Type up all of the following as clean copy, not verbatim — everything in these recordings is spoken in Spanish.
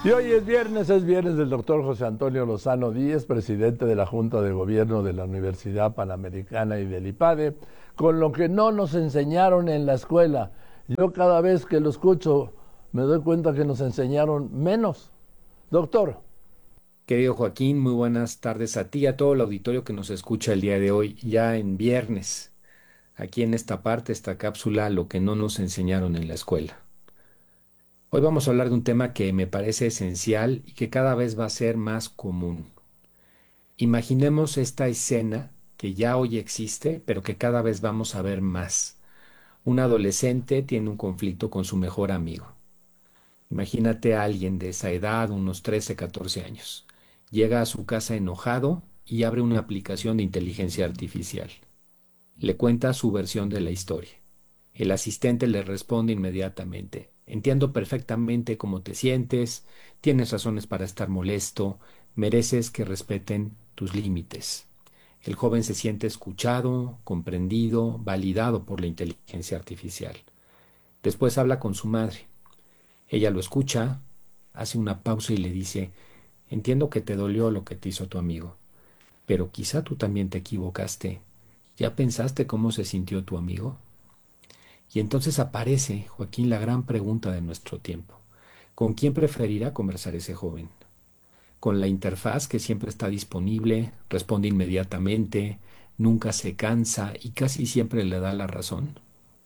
Y hoy es viernes del doctor José Antonio Lozano Díez, presidente de la Junta de Gobierno de la Universidad Panamericana y del IPADE, con lo que no nos enseñaron en la escuela. Yo cada vez que lo escucho me doy cuenta que nos enseñaron menos. Doctor, Querido Joaquín, muy buenas tardes a ti y a todo el auditorio que nos escucha el día de hoy, ya en viernes, aquí en esta parte, esta cápsula, lo que no nos enseñaron en la escuela. Hoy vamos a hablar de un tema que me parece esencial y que cada vez va a ser más común. Imaginemos esta escena que ya hoy existe, pero que cada vez vamos a ver más. Un adolescente tiene un conflicto con su mejor amigo. Imagínate a alguien de esa edad, unos 13, 14 años. Llega a su casa enojado y abre una aplicación de inteligencia artificial. Le cuenta su versión de la historia. El asistente le responde inmediatamente. Entiendo perfectamente cómo te sientes, tienes razones para estar molesto, mereces que respeten tus límites. El joven se siente escuchado, comprendido, validado por la inteligencia artificial. Después habla con su madre. Ella lo escucha, hace una pausa y le dice, entiendo que te dolió lo que te hizo tu amigo, pero quizá tú también te equivocaste. ¿Ya pensaste cómo se sintió tu amigo? Y entonces aparece, Joaquín, la gran pregunta de nuestro tiempo. ¿Con quién preferirá conversar ese joven? ¿Con la interfaz que siempre está disponible, responde inmediatamente, nunca se cansa y casi siempre le da la razón?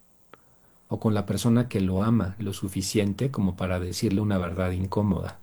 ¿O con la persona que lo ama lo suficiente como para decirle una verdad incómoda?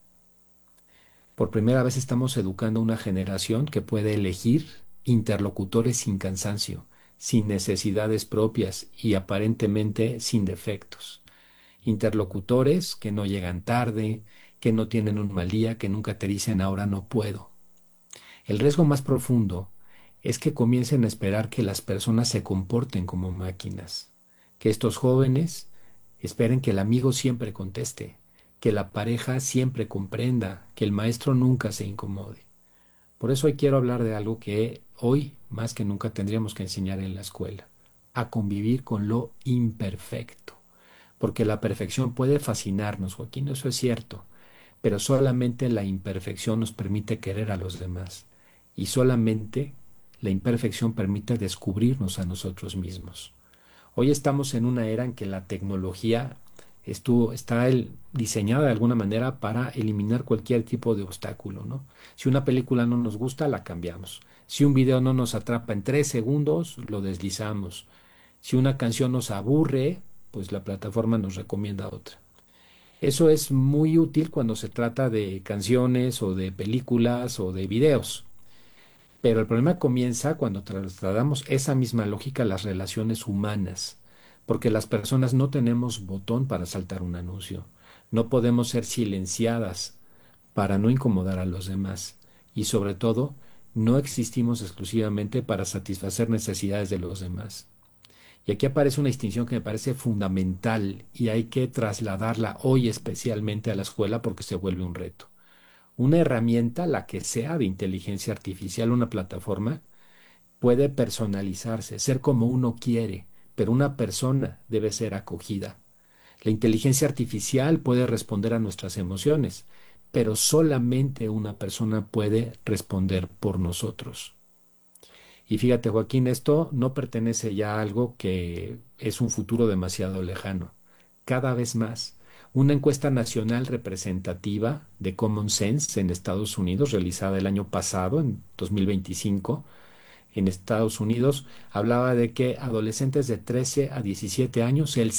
Por primera vez estamos educando a una generación que puede elegir interlocutores sin cansancio, sin necesidades propias y aparentemente sin defectos. Interlocutores que no llegan tarde, que no tienen un mal día, que nunca te dicen ahora no puedo. El riesgo más profundo es que comiencen a esperar que las personas se comporten como máquinas, que estos jóvenes esperen que el amigo siempre conteste, que la pareja siempre comprenda, que el maestro nunca se incomode. Por eso hoy quiero hablar de algo que hoy más que nunca tendríamos que enseñar en la escuela, a convivir con lo imperfecto, porque la perfección puede fascinarnos, Joaquín, eso es cierto, pero solamente la imperfección nos permite querer a los demás y solamente la imperfección permite descubrirnos a nosotros mismos. Hoy estamos en una era en que la tecnología diseñada de alguna manera para eliminar cualquier tipo de obstáculo, ¿no? Si una película no nos gusta, la cambiamos. Si un video no nos atrapa en 3 segundos, lo deslizamos. Si una canción nos aburre, pues la plataforma nos recomienda otra. Eso es muy útil cuando se trata de canciones o de películas o de videos. Pero el problema comienza cuando trasladamos esa misma lógica a las relaciones humanas, porque las personas no tenemos botón para saltar un anuncio, no podemos ser silenciadas para no incomodar a los demás y sobre todo no existimos exclusivamente para satisfacer necesidades de los demás. Y aquí aparece una distinción que me parece fundamental y hay que trasladarla hoy especialmente a la escuela porque se vuelve un reto. Una herramienta, la que sea de inteligencia artificial, una plataforma, puede personalizarse, ser como uno quiere, pero una persona debe ser acogida. La inteligencia artificial puede responder a nuestras emociones, pero solamente una persona puede responder por nosotros. Y fíjate, Joaquín, esto no pertenece ya a algo que es un futuro demasiado lejano. Cada vez más, una encuesta nacional representativa de Common Sense en Estados Unidos, realizada el año pasado, en 2025, en Estados Unidos, hablaba de que adolescentes de 13 a 17 años, el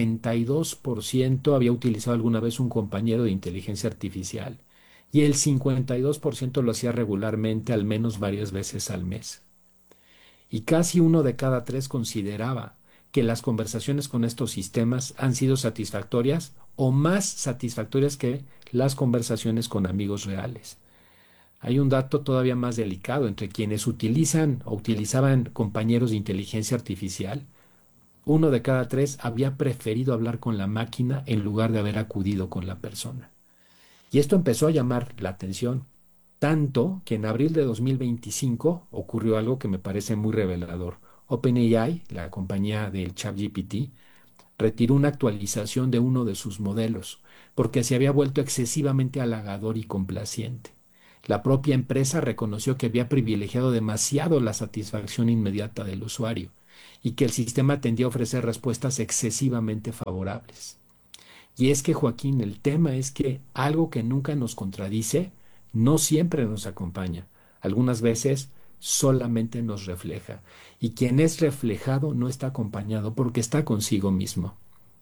72% había utilizado alguna vez un compañero de inteligencia artificial y el 52% lo hacía regularmente, al menos varias veces al mes. Y casi uno de cada tres consideraba que las conversaciones con estos sistemas han sido satisfactorias o más satisfactorias que las conversaciones con amigos reales. Hay un dato todavía más delicado entre quienes utilizan o utilizaban compañeros de inteligencia artificial. Uno de cada tres había preferido hablar con la máquina en lugar de haber acudido con la persona. Y esto empezó a llamar la atención, tanto que en abril de 2025 ocurrió algo que me parece muy revelador. OpenAI, la compañía del ChatGPT, retiró una actualización de uno de sus modelos, porque se había vuelto excesivamente halagador y complaciente. La propia empresa reconoció que había privilegiado demasiado la satisfacción inmediata del usuario y que el sistema tendía a ofrecer respuestas excesivamente favorables. Y es que, Joaquín, el tema es que algo que nunca nos contradice no siempre nos acompaña. Algunas veces solamente nos refleja. Y quien es reflejado no está acompañado porque está consigo mismo.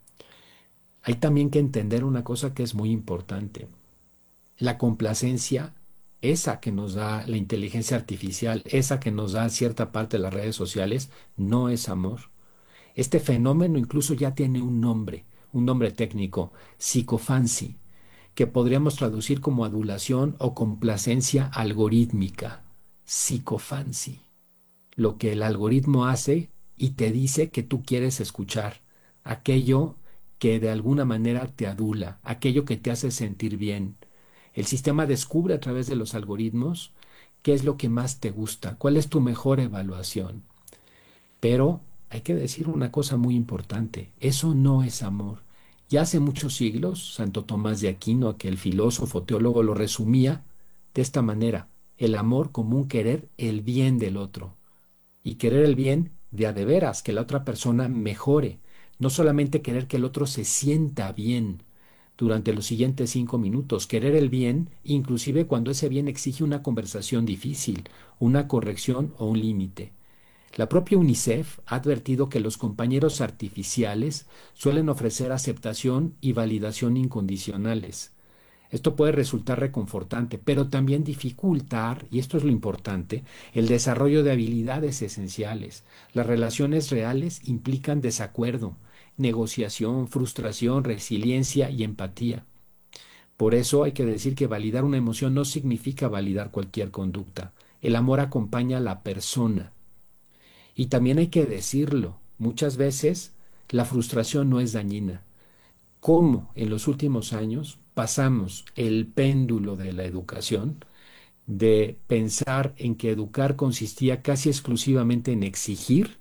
Hay también que entender una cosa que es muy importante. La complacencia, esa que nos da la inteligencia artificial, esa que nos da cierta parte de las redes sociales, no es amor. Este fenómeno incluso ya tiene un nombre técnico, psicofancy, que podríamos traducir como adulación o complacencia algorítmica. Psicofancy, lo que el algoritmo hace y te dice que tú quieres escuchar, aquello que de alguna manera te adula, aquello que te hace sentir bien. El sistema descubre a través de los algoritmos qué es lo que más te gusta, cuál es tu mejor evaluación. Pero hay que decir una cosa muy importante, eso no es amor. Ya hace muchos siglos, Santo Tomás de Aquino, aquel filósofo, teólogo, lo resumía de esta manera, el amor como un querer el bien del otro y querer el bien de a de veras, que la otra persona mejore, no solamente querer que el otro se sienta bien durante los siguientes 5 minutos, querer el bien, inclusive cuando ese bien exige una conversación difícil, una corrección o un límite. La propia UNICEF ha advertido que los compañeros artificiales suelen ofrecer aceptación y validación incondicionales. Esto puede resultar reconfortante, pero también dificultar, y esto es lo importante, el desarrollo de habilidades esenciales. Las relaciones reales implican desacuerdo, negociación, frustración, resiliencia y empatía. Por eso hay que decir que validar una emoción no significa validar cualquier conducta. El amor acompaña a la persona. Y también hay que decirlo, muchas veces la frustración no es dañina. ¿Cómo en los últimos años pasamos el péndulo de la educación de pensar en que educar consistía casi exclusivamente en exigir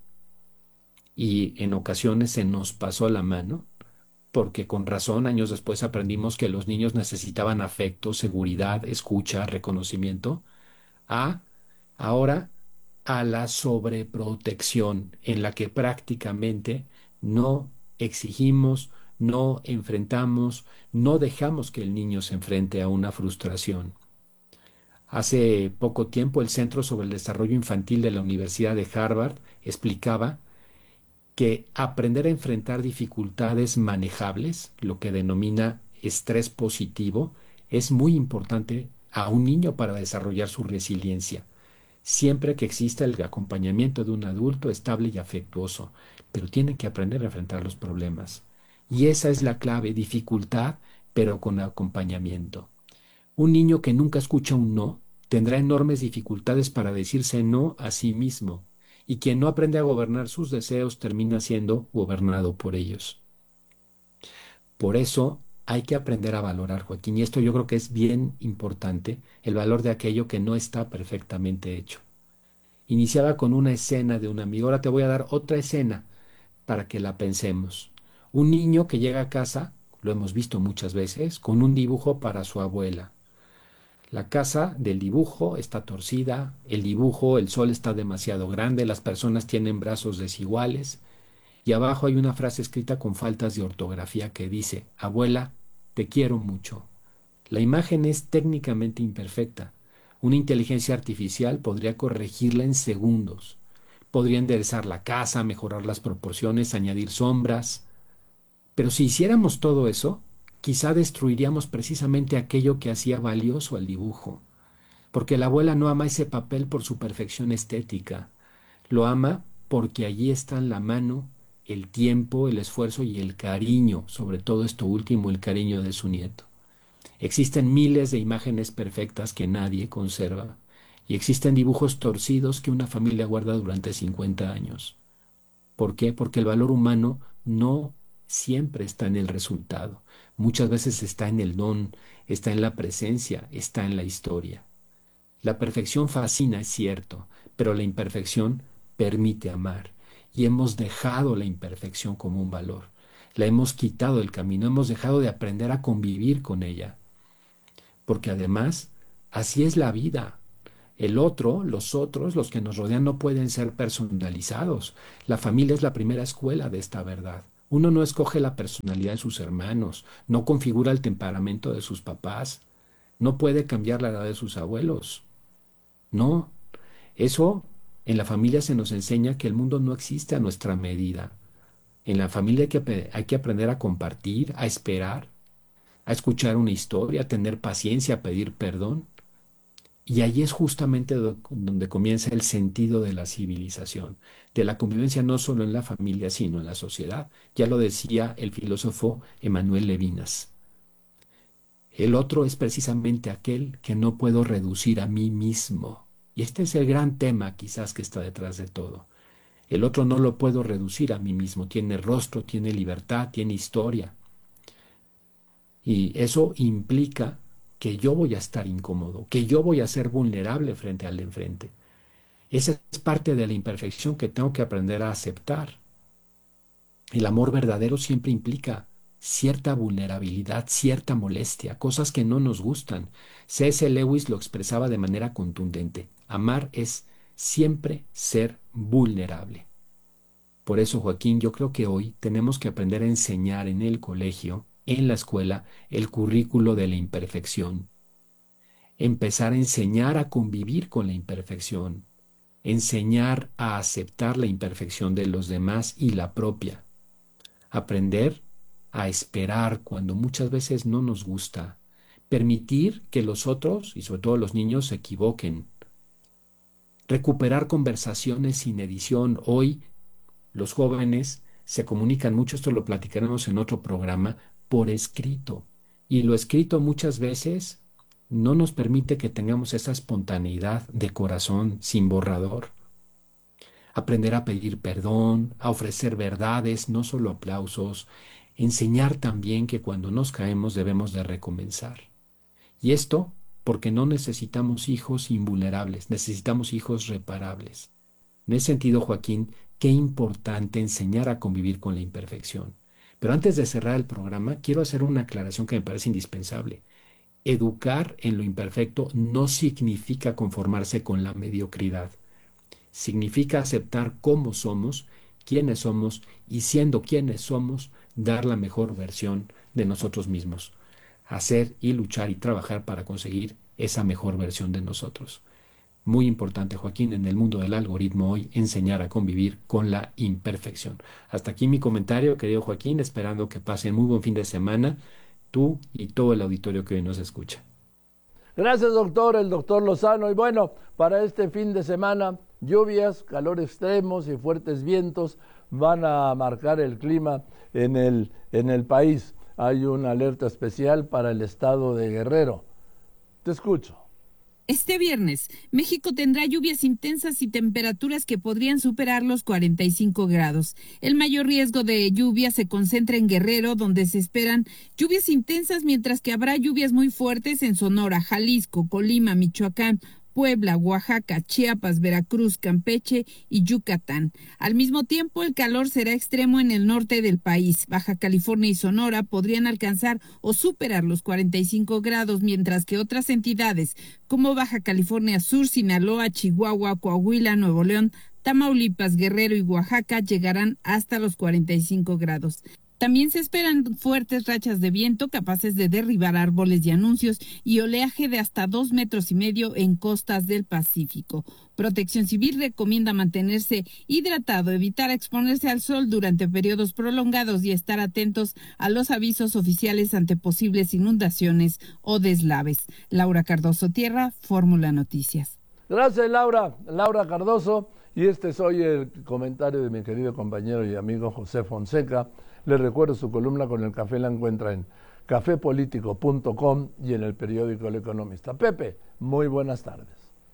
y en ocasiones se nos pasó la mano? Porque con razón años después aprendimos que los niños necesitaban afecto, seguridad, escucha, reconocimiento, a ahora a la sobreprotección en la que prácticamente no exigimos, no enfrentamos, no dejamos que el niño se enfrente a una frustración. Hace poco tiempo el Centro sobre el Desarrollo Infantil de la Universidad de Harvard explicaba que aprender a enfrentar dificultades manejables, lo que denomina estrés positivo, es muy importante a un niño para desarrollar su resiliencia, siempre que exista el acompañamiento de un adulto estable y afectuoso, pero tiene que aprender a enfrentar los problemas. Y esa es la clave, dificultad, pero con acompañamiento. Un niño que nunca escucha un no tendrá enormes dificultades para decirse no a sí mismo, y quien no aprende a gobernar sus deseos termina siendo gobernado por ellos. Por eso hay que aprender a valorar, Joaquín, y esto yo creo que es bien importante, el valor de aquello que no está perfectamente hecho. Iniciaba con una escena de un amigo, ahora te voy a dar otra escena para que la pensemos. Un niño que llega a casa, lo hemos visto muchas veces, con un dibujo para su abuela. La casa del dibujo está torcida, el dibujo, el sol está demasiado grande, las personas tienen brazos desiguales y abajo hay una frase escrita con faltas de ortografía que dice, abuela, te quiero mucho. La imagen es técnicamente imperfecta. Una inteligencia artificial podría corregirla en segundos. Podría enderezar la casa, mejorar las proporciones, añadir sombras. Pero si hiciéramos todo eso, quizá destruiríamos precisamente aquello que hacía valioso al dibujo. Porque la abuela no ama ese papel por su perfección estética. Lo ama porque allí están la mano, el tiempo, el esfuerzo y el cariño, sobre todo esto último, el cariño de su nieto. Existen miles de imágenes perfectas que nadie conserva y existen dibujos torcidos que una familia guarda durante 50 años. ¿Por qué? Porque el valor humano no siempre está en el resultado. Muchas veces está en el don, está en la presencia, está en la historia. La perfección fascina, es cierto, pero la imperfección permite amar y hemos dejado la imperfección como un valor. La hemos quitado del camino, hemos dejado de aprender a convivir con ella. Porque además, así es la vida. El otro, los otros, los que nos rodean no pueden ser personalizados. La familia es la primera escuela de esta verdad. Uno no escoge la personalidad de sus hermanos, no configura el temperamento de sus papás, no puede cambiar la edad de sus abuelos. No, eso en la familia se nos enseña que el mundo no existe a nuestra medida. En la familia hay que aprender a compartir, a esperar, a escuchar una historia, a tener paciencia, a pedir perdón. Y ahí es justamente donde comienza el sentido de la civilización, de la convivencia no solo en la familia, sino en la sociedad. Ya lo decía el filósofo Emmanuel Levinas. El otro es precisamente aquel que no puedo reducir a mí mismo. Y este es el gran tema quizás que está detrás de todo. El otro no lo puedo reducir a mí mismo. Tiene rostro, tiene libertad, tiene historia. Y eso implica que yo voy a estar incómodo, que yo voy a ser vulnerable frente al de enfrente. Esa es parte de la imperfección que tengo que aprender a aceptar. El amor verdadero siempre implica cierta vulnerabilidad, cierta molestia, cosas que no nos gustan. C.S. Lewis lo expresaba de manera contundente. Amar es siempre ser vulnerable. Por eso, Joaquín, yo creo que hoy tenemos que aprender a enseñar en el colegio, en la escuela, el currículo de la imperfección. Empezar a enseñar a convivir con la imperfección. Enseñar a aceptar la imperfección de los demás y la propia. Aprender a esperar cuando muchas veces no nos gusta. Permitir que los otros, y sobre todo los niños, se equivoquen. Recuperar conversaciones sin edición. Hoy los jóvenes se comunican mucho, esto lo platicaremos en otro programa, por escrito. Y lo escrito muchas veces no nos permite que tengamos esa espontaneidad de corazón sin borrador. Aprender a pedir perdón, a ofrecer verdades, no solo aplausos. Enseñar también que cuando nos caemos debemos de recomenzar. Y esto porque no necesitamos hijos invulnerables, necesitamos hijos reparables. En ese sentido, Joaquín, qué importante enseñar a convivir con la imperfección. Pero antes de cerrar el programa, quiero hacer una aclaración que me parece indispensable. Educar en lo imperfecto no significa conformarse con la mediocridad. Significa aceptar cómo somos, quiénes somos y siendo quienes somos, dar la mejor versión de nosotros mismos. Hacer y luchar y trabajar para conseguir esa mejor versión de nosotros. Muy importante, Joaquín, en el mundo del algoritmo hoy, enseñar a convivir con la imperfección. Hasta aquí mi comentario, querido Joaquín, esperando que pasen muy buen fin de semana, tú y todo el auditorio que hoy nos escucha. Gracias, doctor, el doctor Lozano. Y bueno, para este fin de semana, lluvias, calor extremos y fuertes vientos van a marcar el clima en el país. Hay una alerta especial para el estado de Guerrero. Te escucho. Este viernes, México tendrá lluvias intensas y temperaturas que podrían superar los 45 grados. El mayor riesgo de lluvia se concentra en Guerrero, donde se esperan lluvias intensas, mientras que habrá lluvias muy fuertes en Sonora, Jalisco, Colima, Michoacán, Puebla, Oaxaca, Chiapas, Veracruz, Campeche y Yucatán. Al mismo tiempo, el calor será extremo en el norte del país. Baja California y Sonora podrían alcanzar o superar los 45 grados, mientras que otras entidades como Baja California Sur, Sinaloa, Chihuahua, Coahuila, Nuevo León, Tamaulipas, Guerrero y Oaxaca llegarán hasta los 45 grados. También se esperan fuertes rachas de viento capaces de derribar árboles y anuncios y oleaje de hasta 2,5 metros en costas del Pacífico. Protección Civil recomienda mantenerse hidratado, evitar exponerse al sol durante periodos prolongados y estar atentos a los avisos oficiales ante posibles inundaciones o deslaves. Laura Cardoso Tierra, Fórmula Noticias. Gracias, Laura. Laura Cardoso. Y este es hoy el comentario de mi querido compañero y amigo José Fonseca. Les recuerdo su columna con el café la encuentra en cafepolitico.com y en el periódico El Economista. Pepe, muy buenas tardes.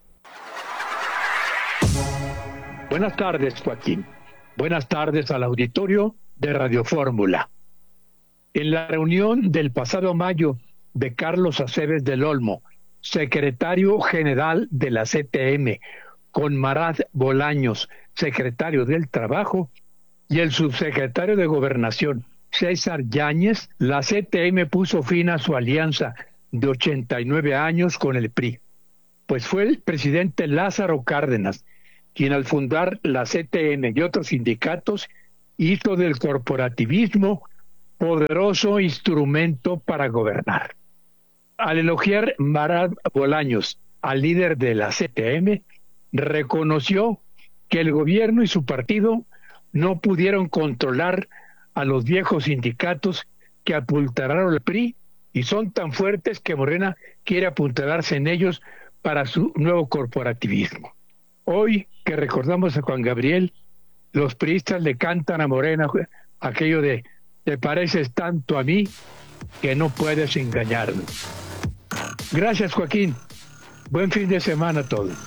Buenas tardes, Joaquín. Buenas tardes al auditorio de Radio Fórmula. En la reunión del pasado mayo de Carlos Aceves del Olmo, secretario general de la CTM, con Marat Bolaños, secretario del Trabajo, y el subsecretario de Gobernación, César Yáñez, la CTM puso fin a su alianza de 89 años con el PRI, pues fue el presidente Lázaro Cárdenas quien al fundar la CTM y otros sindicatos hizo del corporativismo poderoso instrumento para gobernar. Al elogiar Marat Bolaños al líder de la CTM, reconoció que el gobierno y su partido no pudieron controlar a los viejos sindicatos que apuntalaron al PRI y son tan fuertes que Morena quiere apuntalarse en ellos para su nuevo corporativismo. Hoy que recordamos a Juan Gabriel, los priistas le cantan a Morena aquello de "te pareces tanto a mí que no puedes engañarme". Gracias, Joaquín. Buen fin de semana a todos.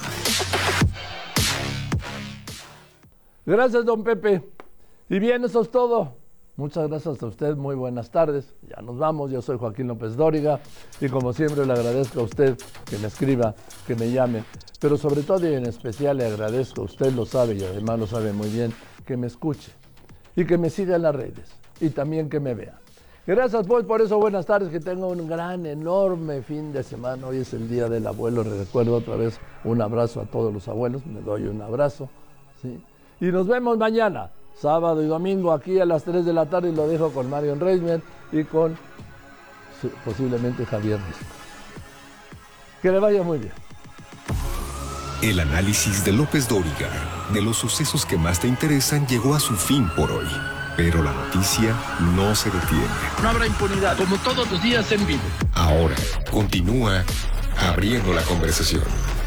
Gracias, don Pepe. Y bien, eso es todo. Muchas gracias a usted, muy buenas tardes. Ya nos vamos, yo soy Joaquín López Dóriga y como siempre le agradezco a usted que me escriba, que me llame, pero sobre todo y en especial le agradezco, usted lo sabe y además lo sabe muy bien, que me escuche y que me siga en las redes y también que me vea. Gracias pues por eso, buenas tardes, que tenga un gran, enorme fin de semana. Hoy es el Día del Abuelo, les recuerdo otra vez un abrazo a todos los abuelos, me doy un abrazo, ¿sí? Y nos vemos mañana, sábado y domingo, aquí a las 3 de la tarde, y lo dejo con Marion Reisman y con posiblemente Javier Risco. Que le vaya muy bien. El análisis de López Dóriga de los sucesos que más te interesan llegó a su fin por hoy. Pero la noticia no se detiene. No habrá impunidad, como todos los días en vivo. Ahora continúa abriendo la conversación.